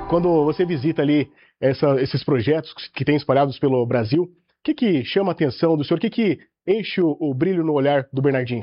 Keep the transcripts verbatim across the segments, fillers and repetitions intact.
quando você visita ali essa, esses projetos que tem espalhados pelo Brasil, o que, que chama a atenção do senhor? O que, que enche o, o brilho no olhar do Bernardinho?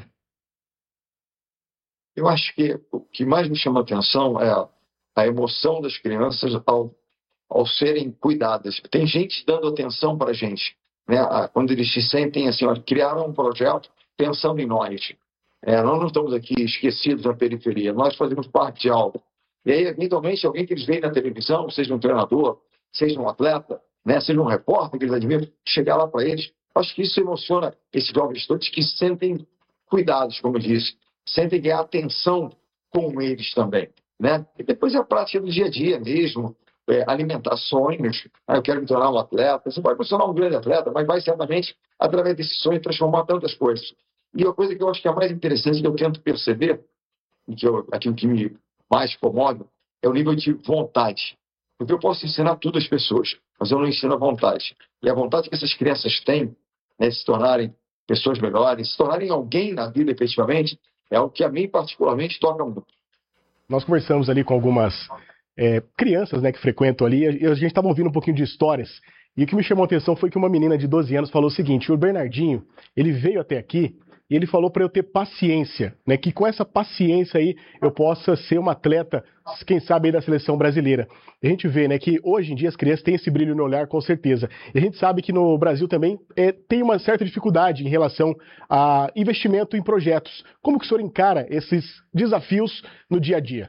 Eu acho que o que mais me chama a atenção é a, a emoção das crianças ao, ao serem cuidadas. Tem gente dando atenção para a gente, né? Quando eles se sentem assim, ó, criaram um projeto pensando em nós. É, nós não estamos aqui esquecidos na periferia, nós fazemos parte de algo. E aí, eventualmente, alguém que eles veem na televisão, seja um treinador, seja um atleta, né, seja um repórter que eles admiram, chegar lá para eles, acho que isso emociona esses jovens todos que sentem cuidados, como eu disse, sentem que há atenção com eles também, né? E depois é a prática do dia a dia mesmo, é, alimentar sonhos. Ah, eu quero me tornar um atleta. Você pode me tornar um grande atleta, mas vai certamente, através desse sonho, transformar tantas coisas. E a coisa que eu acho que é a mais interessante, que eu tento perceber, e que eu, aquilo que me mais comove, é o nível de vontade. Porque eu posso ensinar tudo às pessoas, mas eu não ensino a vontade. E a vontade que essas crianças têm, né, de se tornarem pessoas melhores, se tornarem alguém na vida efetivamente, é o que a mim particularmente toca muito. Nós conversamos ali com algumas é, crianças, né, que frequentam ali, e a gente estava ouvindo um pouquinho de histórias, e o que me chamou a atenção foi que uma menina de doze anos falou o seguinte: o Bernardinho, ele veio até aqui e ele falou para eu ter paciência, né, que com essa paciência aí eu possa ser uma atleta, quem sabe aí da seleção brasileira. A gente vê, né, que hoje em dia as crianças têm esse brilho no olhar, com certeza. E a gente sabe que no Brasil também é, tem uma certa dificuldade em relação a investimento em projetos. Como que o senhor encara esses desafios no dia a dia?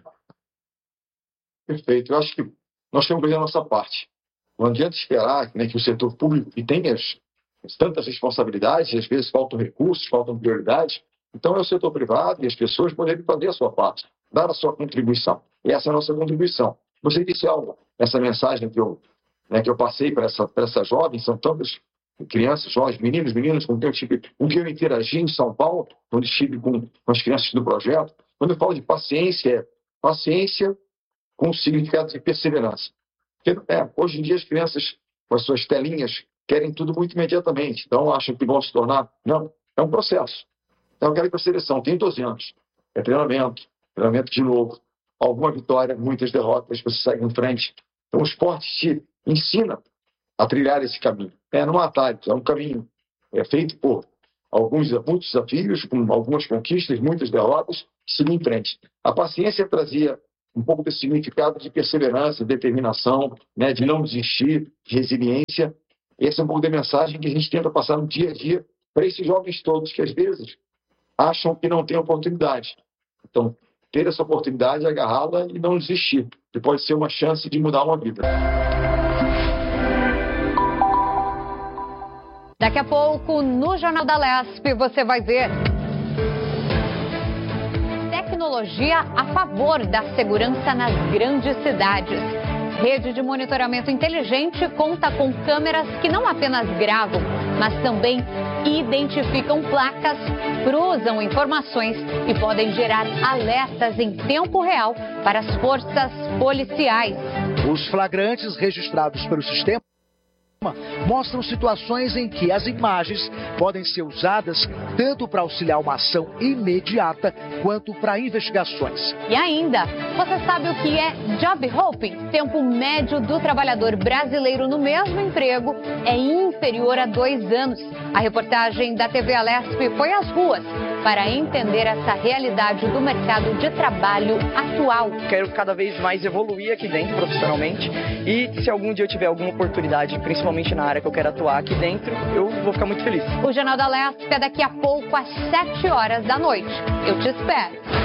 Perfeito. Eu acho que nós temos que fazer a nossa parte. Não adianta esperar, né, que o setor público, que tem as tantas responsabilidades, às vezes faltam recursos, faltam prioridades. Então é o setor privado e as pessoas poderem fazer a sua parte, dar a sua contribuição. E essa é a nossa contribuição. Você disse algo, essa mensagem que eu, né, que eu passei para essa, para essa jovem, são tantas crianças, jovens, meninos, meninas com quem eu tive, com quem eu interagi em São Paulo, onde estive com, com as crianças do projeto. Quando eu falo de paciência, é paciência com o significado de perseverança. Porque, é, hoje em dia as crianças, com as suas telinhas, querem tudo muito imediatamente, então acham que vão se tornar... Não, é um processo. Então eu quero ir para a seleção, tem doze anos. É treinamento, treinamento de novo, alguma vitória, muitas derrotas, você segue em frente. Então o esporte te ensina a trilhar esse caminho. É, não há atalhos, é um caminho é, feito por alguns, muitos desafios, com algumas conquistas, muitas derrotas, seguir em frente. A paciência trazia um pouco desse significado de perseverança, determinação, né, de não desistir, de resiliência. Essa é um pouco da mensagem que a gente tenta passar no dia a dia para esses jovens todos que, às vezes, acham que não têm oportunidade. Então, ter essa oportunidade, agarrá-la e não desistir, que pode ser uma chance de mudar uma vida. Daqui a pouco, no Jornal da Lesp, você vai ver tecnologia a favor da segurança nas grandes cidades. Rede de monitoramento inteligente conta com câmeras que não apenas gravam, mas também identificam placas, cruzam informações e podem gerar alertas em tempo real para as forças policiais. Os flagrantes registrados pelo sistema mostram situações em que as imagens podem ser usadas tanto para auxiliar uma ação imediata quanto para investigações. E ainda, você sabe o que é job hopping? Tempo médio do trabalhador brasileiro no mesmo emprego é inferior a dois anos. A reportagem da T V Alesp foi às ruas para entender essa realidade do mercado de trabalho atual. Quero cada vez mais evoluir aqui dentro profissionalmente e se algum dia eu tiver alguma oportunidade, principalmente na área que eu quero atuar aqui dentro, eu vou ficar muito feliz. O Jornal da Lesp é daqui a pouco às sete horas da noite. Eu te espero.